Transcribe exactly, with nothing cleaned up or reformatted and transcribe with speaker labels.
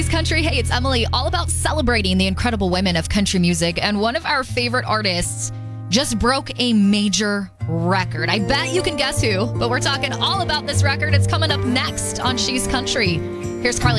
Speaker 1: Country. Hey, it's Emily, all about celebrating the incredible women of country music. And one of our favorite artists just broke a major record. I bet you can guess who, but we're talking all about this record. It's coming up next on She's Country. Here's Carly.